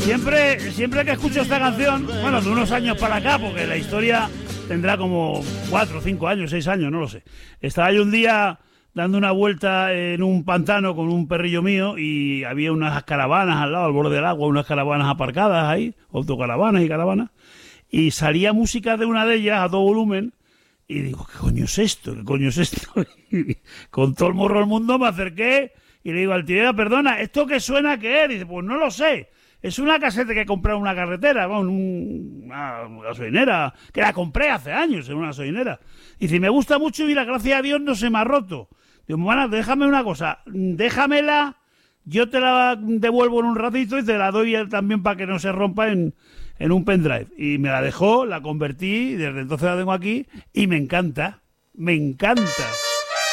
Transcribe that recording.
Siempre que escucho esta canción, bueno, de unos años para acá, porque la historia tendrá como 4, 5 años, 6 años, no lo sé. Estaba yo un día dando una vuelta en un pantano con un perrillo mío y había unas caravanas al lado, al borde del agua, unas caravanas aparcadas ahí, autocaravanas y caravanas, y salía música de una de ellas a todo volumen y digo, ¿qué coño es esto? ¿Qué coño es esto? Y con todo el morro del mundo me acerqué y le digo al tío, perdona, ¿esto qué suena qué es? Y dice, pues no lo sé. Es una caseta que compré en una carretera, bueno, una gasolinera, que la compré hace años en una gasolinera. Y dice, me gusta mucho y mira, gracias a Dios no se me ha roto. Digo, bueno, déjame una cosa, déjamela, yo te la devuelvo en un ratito y te la doy también para que no se rompa en un pendrive. Y me la dejó, la convertí, y desde entonces la tengo aquí y me encanta, me encanta.